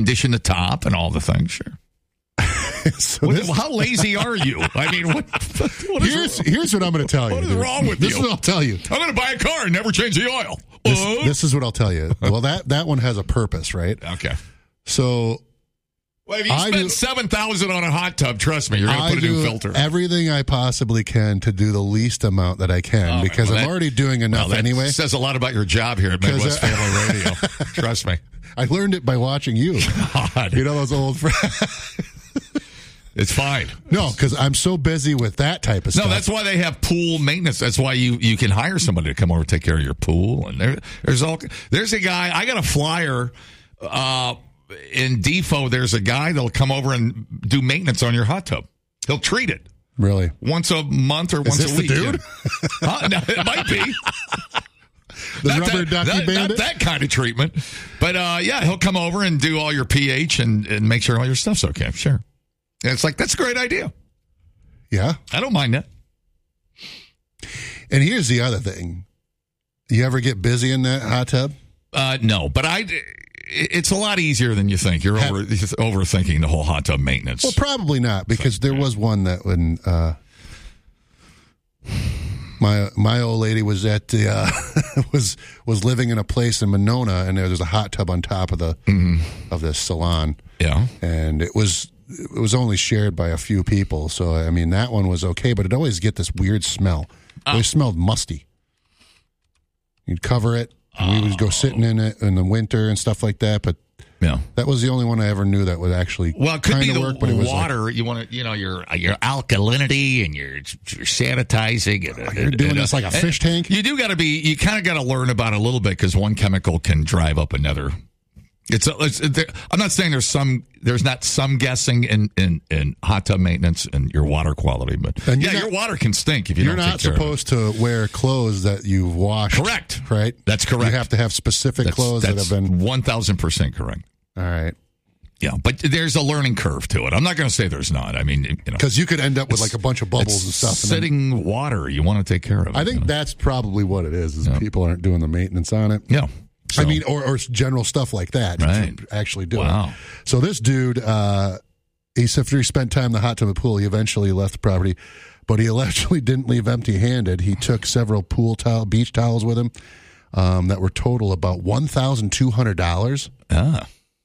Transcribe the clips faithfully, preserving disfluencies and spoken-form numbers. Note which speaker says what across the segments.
Speaker 1: condition the top and all the things. Sure.
Speaker 2: so
Speaker 1: what,
Speaker 2: this,
Speaker 1: how lazy are you? I mean, what, what is
Speaker 2: here's here's what I'm going to tell you.
Speaker 1: What is
Speaker 2: dude.
Speaker 1: wrong with
Speaker 2: this
Speaker 1: you?
Speaker 2: This is what I'll tell you.
Speaker 1: I'm going to buy a car and never change the oil.
Speaker 2: This,
Speaker 1: uh?
Speaker 2: this is what I'll tell you. Well, that that one has a purpose, right?
Speaker 1: Okay.
Speaker 2: So.
Speaker 1: Well, if you
Speaker 2: I
Speaker 1: spend
Speaker 2: do,
Speaker 1: seven thousand on a hot tub, trust me, you're going to put a new filter.
Speaker 2: Everything I possibly can to do the least amount that I can
Speaker 1: oh,
Speaker 2: because
Speaker 1: well,
Speaker 2: I'm
Speaker 1: that,
Speaker 2: already doing enough
Speaker 1: well, that
Speaker 2: anyway.
Speaker 1: Says a lot about your job here at Midwest
Speaker 2: I,
Speaker 1: Family Radio. Trust me.
Speaker 2: I learned it by watching you.
Speaker 1: God.
Speaker 2: You know those old friends.
Speaker 1: It's fine.
Speaker 2: No, because I'm so busy with that type of stuff.
Speaker 1: No, that's why they have pool maintenance. That's why you, you can hire somebody to come over and take care of your pool. And there, there's all there's a guy. I got a flyer uh, in Defo. There's a guy that'll come over and do maintenance on your hot tub. He'll treat it.
Speaker 2: Really?
Speaker 1: Once a month or
Speaker 2: Is
Speaker 1: once
Speaker 2: this
Speaker 1: a
Speaker 2: the
Speaker 1: week.
Speaker 2: dude?
Speaker 1: Huh? No, it might be.
Speaker 2: The
Speaker 1: not
Speaker 2: rubber
Speaker 1: that,
Speaker 2: ducky
Speaker 1: that,
Speaker 2: bandit?
Speaker 1: Not that kind of treatment. But, uh, yeah, he'll come over and do all your pH and, and make sure all your stuff's okay. Sure. And it's like, that's a great idea.
Speaker 2: Yeah.
Speaker 1: I don't mind that.
Speaker 2: And here's the other thing. You ever get busy in that hot tub?
Speaker 1: Uh, no, but I... It's a lot easier than you think. You're over, overthinking the whole hot tub maintenance.
Speaker 2: Well, probably not, because there was one that when uh, my my old lady was at the uh, was was living in a place in Monona, and there was a hot tub on top of the mm-hmm. of this salon.
Speaker 1: Yeah,
Speaker 2: and it was it was only shared by a few people. So I mean, that one was okay, but it always get this weird smell. It always oh. smelled musty. You'd cover it. And we would go sitting in it in the winter and stuff like that, but yeah, that was the only one I ever knew that would actually
Speaker 1: well, it could
Speaker 2: kind
Speaker 1: be
Speaker 2: of
Speaker 1: the
Speaker 2: work. But it was
Speaker 1: water.
Speaker 2: like,
Speaker 1: you want to, you know, your your alkalinity and your, your sanitizing. And,
Speaker 2: you're doing
Speaker 1: and,
Speaker 2: this like a fish tank.
Speaker 1: You do got to be. You kind of got to learn about it a little bit because one chemical can drive up another. It's, a, it's I'm not saying there's some there's not some guessing in, in, in hot tub maintenance and your water quality, but yeah, not, your water can stink if you
Speaker 2: you're
Speaker 1: don't
Speaker 2: not
Speaker 1: take care
Speaker 2: supposed
Speaker 1: of it.
Speaker 2: to wear clothes that you've washed.
Speaker 1: Correct.
Speaker 2: Right.
Speaker 1: That's correct.
Speaker 2: You have to have specific
Speaker 1: that's,
Speaker 2: clothes
Speaker 1: that's
Speaker 2: that have been
Speaker 1: one thousand percent correct.
Speaker 2: All right.
Speaker 1: Yeah, but there's a learning curve to it. I'm not going to say there's not. I mean, you know,
Speaker 2: because you could end up with like a bunch of bubbles and stuff.
Speaker 1: Sitting
Speaker 2: and then,
Speaker 1: water, you want to take care of it.
Speaker 2: I think
Speaker 1: you know?
Speaker 2: that's probably what it is. Is
Speaker 1: yeah.
Speaker 2: people aren't doing the maintenance on it.
Speaker 1: Yeah. So.
Speaker 2: I mean, or, or general stuff like that.
Speaker 1: Right.
Speaker 2: Actually do
Speaker 1: wow.
Speaker 2: it. So this dude, uh, he said after he spent time in the hot tub pool, he eventually left the property, but he allegedly didn't leave empty-handed. He took several pool towel, beach towels with him um, that were total about one thousand two hundred dollars.
Speaker 1: Ah.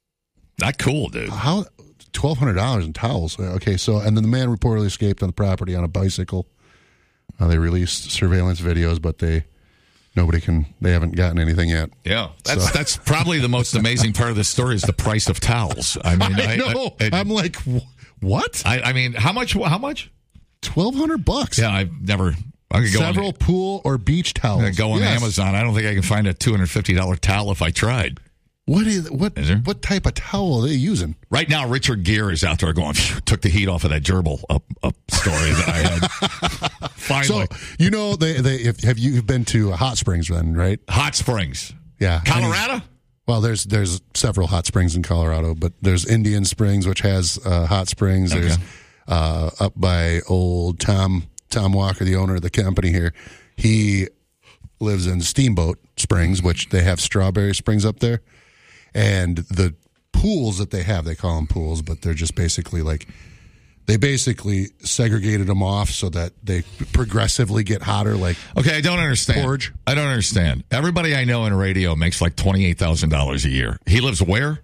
Speaker 1: Not cool, dude.
Speaker 2: How twelve hundred dollars in towels. Okay, so, and then the man reportedly escaped on the property on a bicycle. Uh, they released surveillance videos, but they... Nobody can, they haven't gotten anything yet.
Speaker 1: Yeah. That's
Speaker 2: so.
Speaker 1: that's probably the most amazing part of this story is the price of towels. I mean,
Speaker 2: I,
Speaker 1: I
Speaker 2: know.
Speaker 1: I, I,
Speaker 2: I'm like, what?
Speaker 1: I, I mean, how much? How much?
Speaker 2: twelve hundred bucks.
Speaker 1: Yeah, I've never, I could go
Speaker 2: Several
Speaker 1: on,
Speaker 2: pool or beach towels.
Speaker 1: I go on
Speaker 2: yes.
Speaker 1: Amazon. I don't think I can find a two hundred fifty dollars towel if I tried.
Speaker 2: What is what?
Speaker 1: Is there?
Speaker 2: What type of towel are they using?
Speaker 1: Right now, Richard Gere is out there going, took the heat off of that gerbil up, up story that I had. Finally.
Speaker 2: So, you know, they, they if, have you been to Hot Springs then, right?
Speaker 1: Hot Springs.
Speaker 2: Yeah.
Speaker 1: Colorado?
Speaker 2: I mean, well, there's there's several hot springs in Colorado, but there's Indian Springs, which has uh, hot springs.
Speaker 1: Okay.
Speaker 2: There's uh, up by old Tom Tom Walker, the owner of the company here. He lives in Steamboat Springs, which they have Strawberry Springs up there. And the pools that they have, they call them pools, but they're just basically like, they basically segregated them off so that they progressively get hotter. Like,
Speaker 1: okay, I don't understand.
Speaker 2: Porridge.
Speaker 1: I don't understand. Everybody I know in radio makes like twenty-eight thousand dollars a year. He lives where?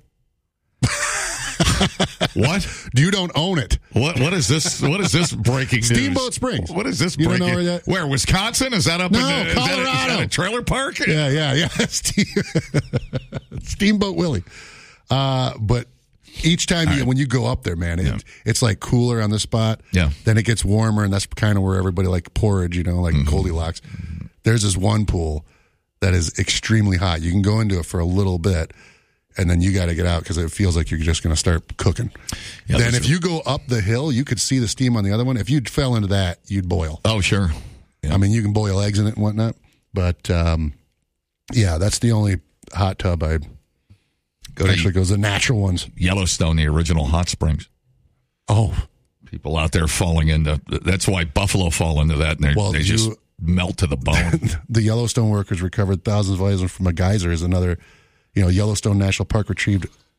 Speaker 1: What?
Speaker 2: You don't own it.
Speaker 1: What? What is this? What is this breaking news?
Speaker 2: Steamboat Springs.
Speaker 1: What is this
Speaker 2: you
Speaker 1: breaking?
Speaker 2: Don't know where, that...
Speaker 1: where, Wisconsin? Is that up
Speaker 2: no,
Speaker 1: in the,
Speaker 2: Colorado.
Speaker 1: Is that, a, is that a trailer park?
Speaker 2: Yeah, yeah, yeah. Steamboat Willie. Uh, but each time you, right. when you go up there, man, it, yeah. it's like cooler on the spot.
Speaker 1: Yeah.
Speaker 2: Then it gets warmer, and that's kind of where everybody like porridge, you know, like mm-hmm. Goldilocks. Mm-hmm. There's this one pool that is extremely hot. You can go into it for a little bit, and then you got to get out because it feels like you're just going to start cooking. Yeah, then if a... you go up the hill, you could see the steam on the other one. If you fell into that, you'd boil.
Speaker 1: Oh, sure. Yeah.
Speaker 2: I mean, you can boil eggs in it and whatnot. But, um, yeah, that's the only hot tub I go to. Actually goes the natural ones.
Speaker 1: Yellowstone, the original hot springs.
Speaker 2: Oh.
Speaker 1: People out there falling into, that's why buffalo fall into that, and well, they you, just melt to the bone.
Speaker 2: The Yellowstone workers recovered thousands of items from a geyser is another, you know, Yellowstone National Park retrieved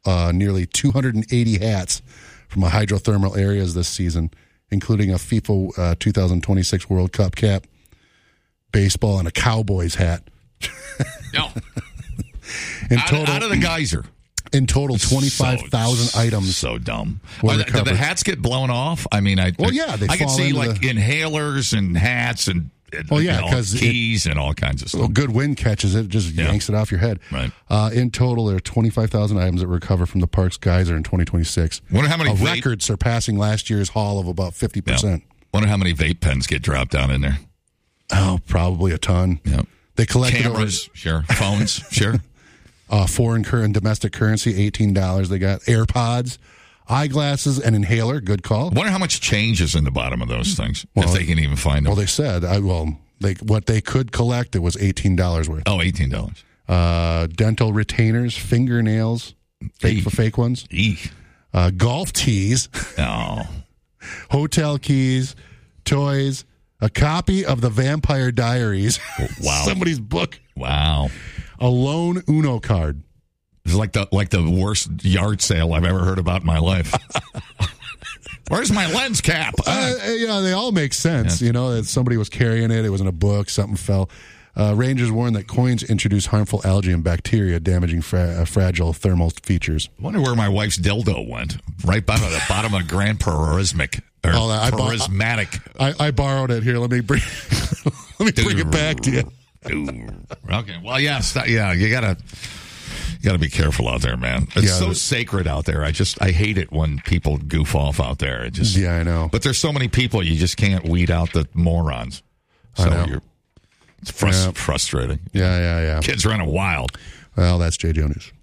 Speaker 2: uh, nearly two hundred eighty hats from a hydrothermal areas this season, including a FIFA uh, two thousand twenty-six World Cup cap, baseball, and a Cowboys hat.
Speaker 1: No.
Speaker 2: In
Speaker 1: out,
Speaker 2: total,
Speaker 1: out of the geyser.
Speaker 2: In total, twenty-five thousand
Speaker 1: so,
Speaker 2: items.
Speaker 1: So dumb.
Speaker 2: Were
Speaker 1: The, do the hats get blown off? I mean, I
Speaker 2: well, yeah, they
Speaker 1: I can
Speaker 2: fall
Speaker 1: see
Speaker 2: into
Speaker 1: like
Speaker 2: the...
Speaker 1: inhalers and hats and
Speaker 2: well, yeah,
Speaker 1: you know,
Speaker 2: because
Speaker 1: keys and all kinds of stuff.
Speaker 2: Well, good wind catches it, just
Speaker 1: Yeah.
Speaker 2: yanks it off your head.
Speaker 1: Right.
Speaker 2: Uh, in total, there are twenty-five thousand items that were recovered from the park's geyser in twenty twenty-six.
Speaker 1: Wonder how many
Speaker 2: a
Speaker 1: vape-
Speaker 2: record surpassing last year's haul of about fifty percent.
Speaker 1: Yeah. Wonder how many vape pens get dropped down in there.
Speaker 2: Oh, probably a ton.
Speaker 1: Yeah.
Speaker 2: They collected
Speaker 1: cameras, sure. Phones, sure.
Speaker 2: Uh, foreign cur- and domestic currency, eighteen dollars. They got AirPods, eyeglasses, and inhaler. Good call.
Speaker 1: Wonder how much change is in the bottom of those things,
Speaker 2: Well,
Speaker 1: if they can even find them.
Speaker 2: Well, they said, I well, they what they could collect, it was eighteen dollars worth.
Speaker 1: Oh, eighteen dollars.
Speaker 2: Uh, dental retainers, fingernails, fake
Speaker 1: Eek.
Speaker 2: for fake ones,
Speaker 1: Eek.
Speaker 2: uh, golf tees,
Speaker 1: Oh.
Speaker 2: hotel keys, toys, a copy of the Vampire Diaries,
Speaker 1: Wow.
Speaker 2: somebody's book,
Speaker 1: Wow.
Speaker 2: a lone Uno card.
Speaker 1: It's like the like the worst yard sale I've ever heard about in my life. Where's my lens cap?
Speaker 2: Uh, you know, they all make sense. You know, that somebody was carrying it. It was in a book. Something fell. Uh, Rangers warn that coins introduce harmful algae and bacteria, damaging fra- uh, fragile thermal features.
Speaker 1: I wonder where my wife's dildo went. Right bottom of the bottom of Grand Purismic. Or
Speaker 2: Oh, I bought-
Speaker 1: Purismatic.
Speaker 2: I, I borrowed it here. Let me bring. let me bring it back to you.
Speaker 1: Okay. Well, yes. That, yeah. You gotta. You got to be careful out there, man. It's
Speaker 2: Yeah,
Speaker 1: so
Speaker 2: the-
Speaker 1: sacred out there. I just I hate it when people goof off out there. It just
Speaker 2: Yeah, I know.
Speaker 1: But there's so many people you just can't weed out the morons. So
Speaker 2: I know.
Speaker 1: you're it's frus-
Speaker 2: Yeah.
Speaker 1: frustrating.
Speaker 2: Yeah, yeah, yeah.
Speaker 1: Kids running wild.
Speaker 2: Well, that's J J O News.